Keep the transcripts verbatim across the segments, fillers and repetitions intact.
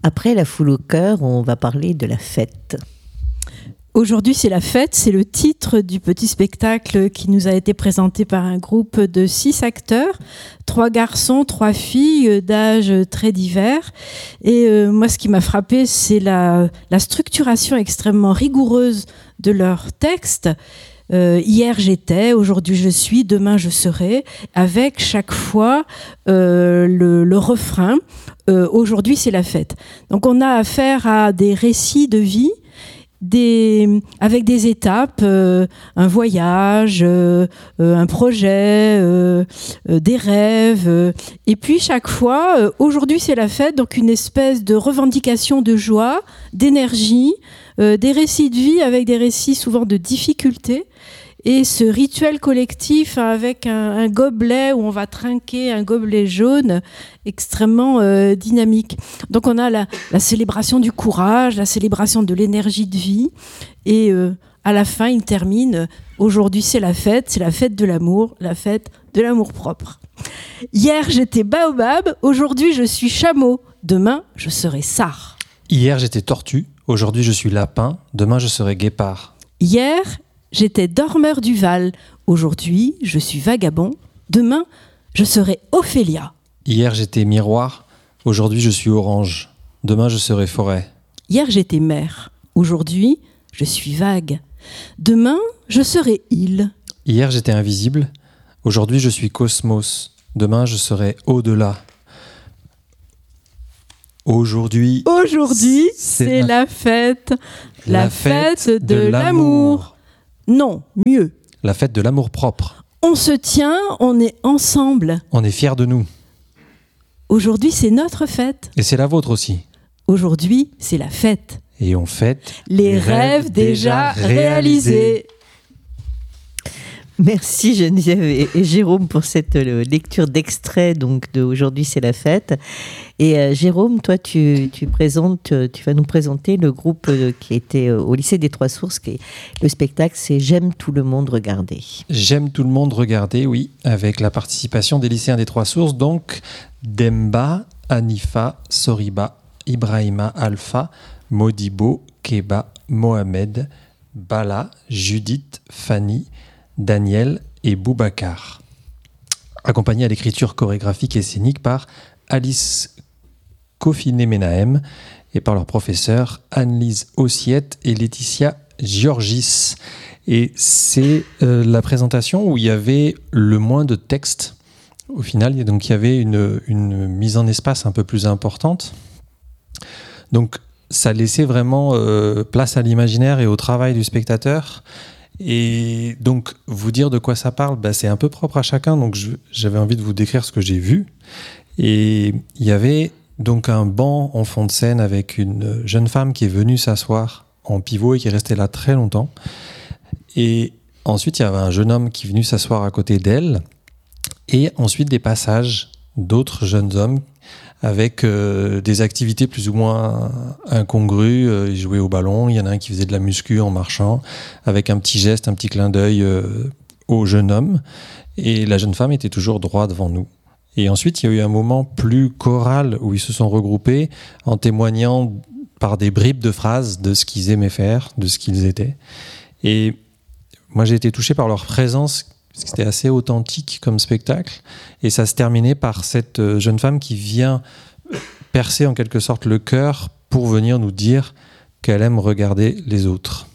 Après la foule au cœur, on va parler de la fête. Aujourd'hui, c'est la fête, c'est le titre du petit spectacle qui nous a été présenté par un groupe de six acteurs, trois garçons, trois filles d'âge très divers. Et euh, moi, ce qui m'a frappé, c'est la, la structuration extrêmement rigoureuse de leur texte. Euh, hier j'étais, aujourd'hui je suis, demain je serai, avec chaque fois euh, le, le refrain euh, aujourd'hui c'est la fête. Donc on a affaire à des récits de vie. Des, avec des étapes, euh, un voyage, euh, euh, un projet, euh, euh, des rêves. Euh, et puis chaque fois, euh, aujourd'hui c'est la fête, donc une espèce de revendication de joie, d'énergie, euh, des récits de vie avec des récits souvent de difficultés. Et ce rituel collectif avec un, un gobelet où on va trinquer, un gobelet jaune, extrêmement euh, dynamique. Donc on a la, la célébration du courage, la célébration de l'énergie de vie. Et euh, à la fin, il termine. Aujourd'hui, c'est la fête, c'est la fête de l'amour, la fête de l'amour propre. Hier, j'étais baobab, aujourd'hui, je suis chameau. Demain, je serai sar. Hier, j'étais tortue, aujourd'hui, je suis lapin. Demain, je serai guépard. Hier, j'étais dormeur du Val. Aujourd'hui, je suis vagabond. Demain, je serai Ophélia. Hier, j'étais miroir. Aujourd'hui, je suis orange. Demain, je serai forêt. Hier, j'étais mer. Aujourd'hui, je suis vague. Demain, je serai île. Hier, j'étais invisible. Aujourd'hui, je suis cosmos. Demain, je serai au-delà. Aujourd'hui, Aujourd'hui, c'est, c'est la, la fête. La, la fête, fête de, de l'amour. l'amour. Non, mieux. La fête de l'amour propre. On se tient, on est ensemble. On est fiers de nous. Aujourd'hui, c'est notre fête. Et c'est la vôtre aussi. Aujourd'hui, c'est la fête. Et on fête les, les rêves, rêves déjà réalisés. réalisés. Merci Geneviève et, et Jérôme pour cette euh, lecture d'extrait donc de Aujourd'hui c'est la fête. Et euh, Jérôme, toi tu, tu présentes, tu vas nous présenter le groupe euh, qui était euh, au lycée des Trois Sources. Qui est, le spectacle, c'est J'aime tout le monde regarder. J'aime tout le monde regarder, oui, avec la participation des lycéens des Trois Sources, donc Demba, Hanifa, Soriba, Ibrahima, Alpha, Modibo, Keba, Mohamed, Bala, Judith, Fanny, Daniel et Boubacar, accompagné à l'écriture chorégraphique et scénique par Alice Kofiné-Menahem et par leurs professeurs Anne-Lise Ossiette et Laetitia Georgis. Et c'est euh, la présentation où il y avait le moins de texte au final, donc il y avait une, une mise en espace un peu plus importante. Donc ça laissait vraiment euh, place à l'imaginaire et au travail du spectateur. Et donc, vous dire de quoi ça parle, bah, c'est un peu propre à chacun. Donc, je, j'avais envie de vous décrire ce que j'ai vu. Et il y avait donc un banc en fond de scène avec une jeune femme qui est venue s'asseoir en pivot et qui est restée là très longtemps. Et ensuite, il y avait un jeune homme qui est venu s'asseoir à côté d'elle. Et ensuite, des passages d'autres jeunes hommes avec euh, des activités plus ou moins incongrues. Euh, ils jouaient au ballon, il y en a un qui faisait de la muscu en marchant, avec un petit geste, un petit clin d'œil euh, au jeune homme. Et la jeune femme était toujours droit devant nous. Et ensuite, il y a eu un moment plus choral où ils se sont regroupés en témoignant par des bribes de phrases de ce qu'ils aimaient faire, de ce qu'ils étaient. Et moi, j'ai été touché par leur présence, parce que c'était assez authentique comme spectacle. Et ça se terminait par cette jeune femme qui vient percer en quelque sorte le cœur pour venir nous dire qu'elle aime regarder les autres.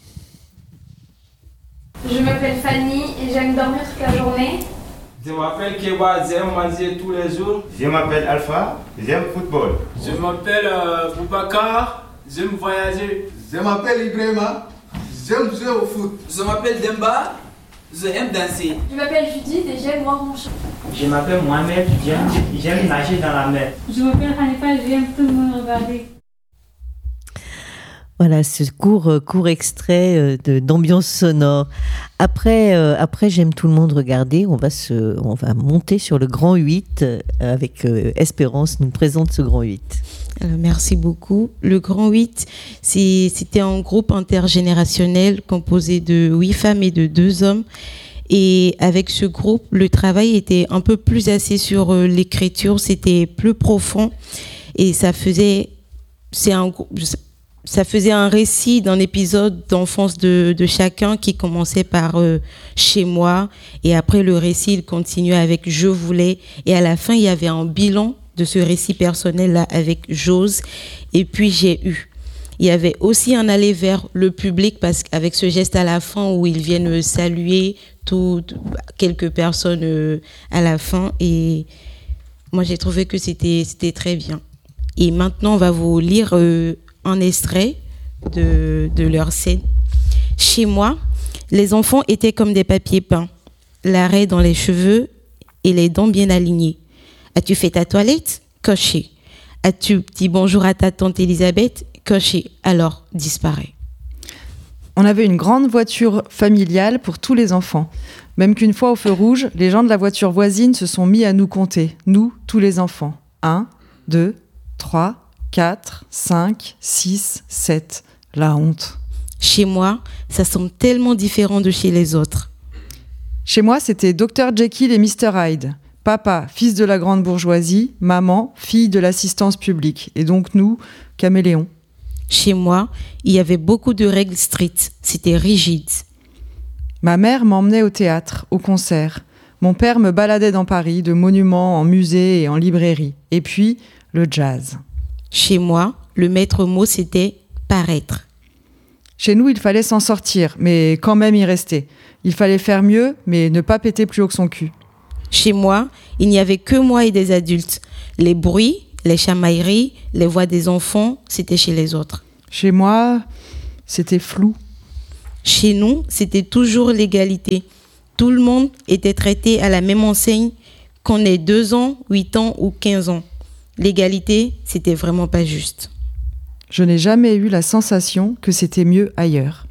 Je m'appelle Fanny et j'aime dormir toute la journée. Je m'appelle Keba, j'aime manger tous les jours. Je m'appelle Alpha, j'aime le football. Je m'appelle euh, Boubacar, j'aime voyager. Je m'appelle Ibrahima, j'aime jouer au foot. Je m'appelle Demba, j'aime danser. Je m'appelle Judith et j'aime voir mon chat. Je m'appelle Mohamed, j'aime, j'aime nager dans la mer. Je m'appelle Hanifa, j'aime tout le monde regarder. Voilà, ce court, court extrait de, d'ambiance sonore. Après, euh, après J'aime tout le monde regarder, on va, se, on va monter sur le grand huit avec euh, Espérance nous présente ce grand huit. Alors, merci beaucoup. Le grand huit, c'est, c'était un groupe intergénérationnel composé de huit femmes et de deux hommes. Et avec ce groupe, le travail était un peu plus axé sur l'écriture, c'était plus profond et ça faisait c'est un, ça faisait un récit d'un épisode d'enfance de, de chacun qui commençait par euh, chez moi, et après le récit il continuait avec je voulais, et à la fin il y avait un bilan de ce récit personnel là avec j'ose et puis j'ai eu. Il y avait aussi un aller vers le public parce qu'avec ce geste à la fin où ils viennent saluer tout, quelques personnes euh, à la fin, et moi j'ai trouvé que c'était c'était très bien. Et maintenant on va vous lire euh, un extrait de, de leur scène. Chez moi, les enfants étaient comme des papiers peints, la raie dans les cheveux et les dents bien alignées. As-tu fait ta toilette? Coché. As-tu dit bonjour à ta tante Elisabeth? Coché. Alors, disparaît. On avait une grande voiture familiale pour tous les enfants. Même qu'une fois au feu rouge, les gens de la voiture voisine se sont mis à nous compter. Nous, tous les enfants. Un, deux, trois, quatre, cinq, six, sept. La honte. Chez moi, ça semble tellement différent de chez les autres. Chez moi, c'était docteur Jekyll et mister Hyde. Papa, fils de la grande bourgeoisie. Maman, fille de l'assistance publique. Et donc nous, caméléons. Chez moi, il y avait beaucoup de règles strictes. C'était rigide. Ma mère m'emmenait au théâtre, au concert. Mon père me baladait dans Paris, de monuments en musée et en librairie. Et puis, le jazz. Chez moi, le maître mot, c'était paraître. Chez nous, il fallait s'en sortir, mais quand même y rester. Il fallait faire mieux, mais ne pas péter plus haut que son cul. Chez moi, il n'y avait que moi et des adultes. Les bruits, les chamailleries, les voix des enfants, c'était chez les autres. Chez moi, c'était flou. Chez nous, c'était toujours l'égalité. Tout le monde était traité à la même enseigne, qu'on ait deux ans, huit ans ou quinze ans. L'égalité, c'était vraiment pas juste. Je n'ai jamais eu la sensation que c'était mieux ailleurs.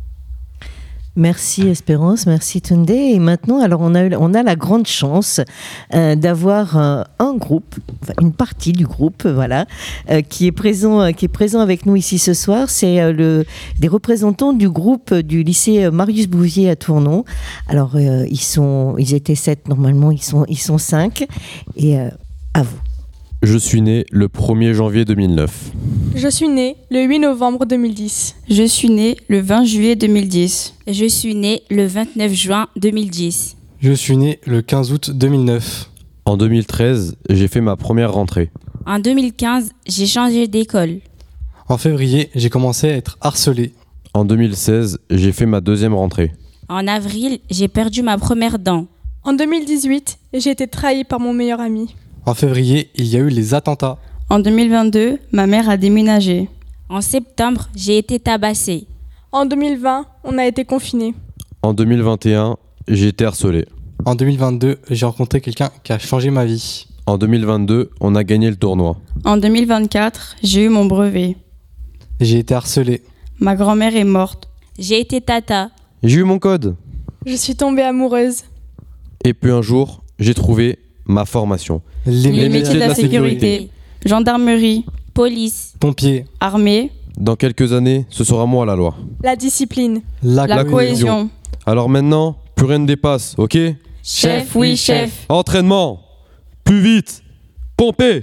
Merci Espérance, merci Tunde. Et maintenant, alors on a, eu, on a la grande chance euh, d'avoir euh, un groupe, enfin, une partie du groupe, voilà, euh, qui est présent, euh, qui est présent avec nous ici ce soir. C'est euh, le, des représentants du groupe du lycée Marius Bouvier à Tournon. Alors euh, ils sont, ils étaient sept normalement, ils sont, ils sont cinq. Et euh, à vous. Je suis né le premier janvier deux mille neuf. Je suis né le huit novembre deux mille dix. Je suis né le vingt juillet deux mille dix. Je suis né le vingt-neuf juin deux mille dix. Je suis né le quinze août deux mille neuf. En deux mille treize, j'ai fait ma première rentrée. En deux mille quinze, j'ai changé d'école. En février, j'ai commencé à être harcelé. En deux mille seize, j'ai fait ma deuxième rentrée. En avril, j'ai perdu ma première dent. En deux mille dix-huit, j'ai été trahi par mon meilleur ami. En février, il y a eu les attentats. En deux mille vingt-deux, ma mère a déménagé. En septembre, j'ai été tabassé. En deux mille vingt, on a été confinés. En deux mille vingt et un, j'ai été harcelé. En deux mille vingt-deux, j'ai rencontré quelqu'un qui a changé ma vie. En deux mille vingt-deux, on a gagné le tournoi. En deux mille vingt-quatre, j'ai eu mon brevet. J'ai été harcelé. Ma grand-mère est morte. J'ai été tata. J'ai eu mon code. Je suis tombée amoureuse. Et puis un jour, j'ai trouvé ma formation. Les, Les métiers de la, de la sécurité. sécurité. Gendarmerie. Police. Pompier. Armée. Dans quelques années, ce sera moi la loi. La discipline. La, la cohésion. cohésion. Alors maintenant, plus rien ne dépasse, ok? Chef, oui, chef. Entraînement. Plus vite. Pomper.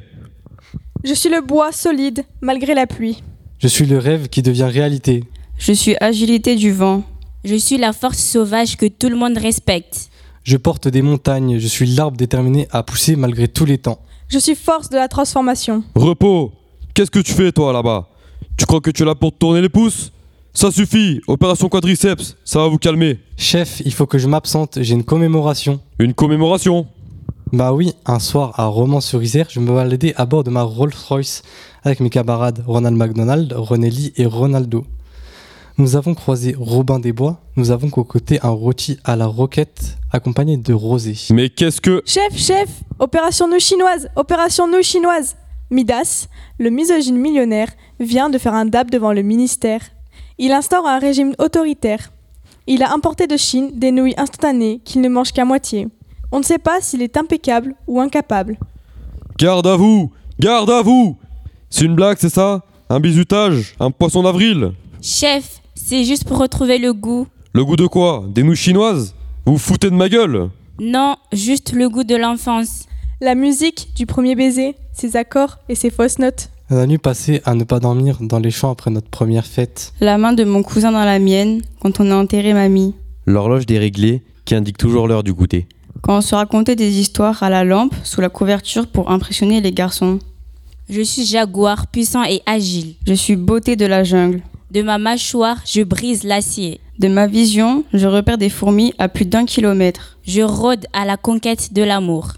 Je suis le bois solide, malgré la pluie. Je suis le rêve qui devient réalité. Je suis agilité du vent. Je suis la force sauvage que tout le monde respecte. Je porte des montagnes, je suis l'arbre déterminé à pousser malgré tous les temps. Je suis force de la transformation. Repos, qu'est-ce que tu fais toi là-bas? Tu crois que tu es là pour te tourner les pouces? Ça suffit, opération quadriceps, ça va vous calmer. Chef, il faut que je m'absente, j'ai une commémoration. Une commémoration? Bah oui, un soir à Romans-sur-Isère, je me baladais à bord de ma Rolls-Royce avec mes camarades Ronald McDonald, Ronelli et Ronaldo. Nous avons croisé Robin des Bois, nous avons cocoté un rôti à la roquette accompagné de rosé. Mais qu'est-ce que... Chef, chef, opération nouilles chinoise, opération nouilles chinoise. Midas, le misogyne millionnaire, vient de faire un dab devant le ministère. Il instaure un régime autoritaire. Il a importé de Chine des nouilles instantanées qu'il ne mange qu'à moitié. On ne sait pas s'il est impeccable ou incapable. Garde à vous! Garde à vous! C'est une blague, c'est ça? Un bizutage? Un poisson d'avril? Chef, c'est juste pour retrouver le goût. Le goût de quoi? Des nouilles chinoises? Vous vous foutez de ma gueule? Non, juste le goût de l'enfance. La musique du premier baiser, ses accords et ses fausses notes. La nuit passée à ne pas dormir dans les champs après notre première fête. La main de mon cousin dans la mienne quand on a enterré mamie. L'horloge déréglée qui indique toujours l'heure du goûter. Quand on se racontait des histoires à la lampe sous la couverture pour impressionner les garçons. Je suis jaguar, puissant et agile. Je suis beauté de la jungle. De ma mâchoire, je brise l'acier. De ma vision, je repère des fourmis à plus d'un kilomètre. Je rôde à la conquête de l'amour.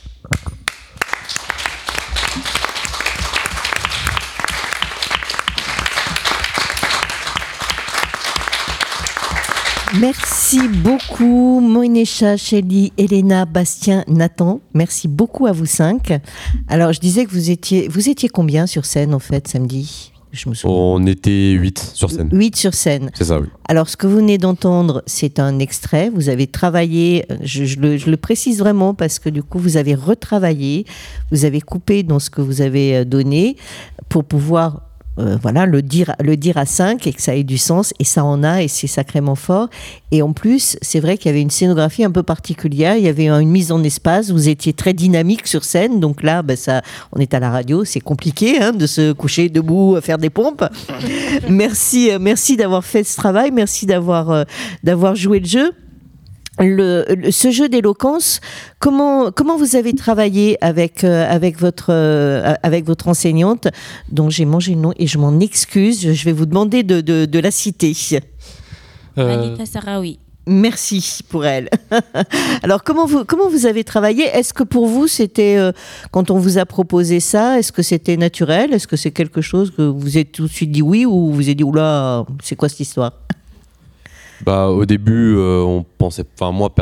Merci beaucoup, Moïnécha, Chélie, Elena, Bastien, Nathan. Merci beaucoup à vous cinq. Alors, je disais que vous étiez, vous étiez combien sur scène, en fait, samedi ? Je me souviens. On était huit sur scène. huit sur scène. C'est ça, oui. Alors, ce que vous venez d'entendre, c'est un extrait. Vous avez travaillé, je, je, le, je le précise vraiment parce que du coup, vous avez retravaillé, vous avez coupé dans ce que vous avez donné pour pouvoir... Euh, voilà, le dire, le dire à cinq et que ça ait du sens, et ça en a, et c'est sacrément fort. Et en plus, c'est vrai qu'il y avait une scénographie un peu particulière, il y avait une mise en espace, vous étiez très dynamique sur scène, donc là, ben ça, on est à la radio, c'est compliqué hein, de se coucher debout, faire des pompes. Merci, merci d'avoir fait ce travail, merci d'avoir, euh, d'avoir joué le jeu. Le, le, ce jeu d'éloquence, comment, comment vous avez travaillé avec, euh, avec, votre, euh, avec votre enseignante, dont j'ai mangé le nom et je m'en excuse, je vais vous demander de, de, de la citer. Euh... Anita Sarawi. Merci pour elle. Alors, comment vous, comment vous avez travaillé ? Est-ce que pour vous, c'était, euh, quand on vous a proposé ça, est-ce que c'était naturel ? Est-ce que c'est quelque chose que vous vous êtes tout de suite dit oui ou vous avez dit, oula, c'est quoi cette histoire ? Bah, au début, euh, on pensait, enfin moi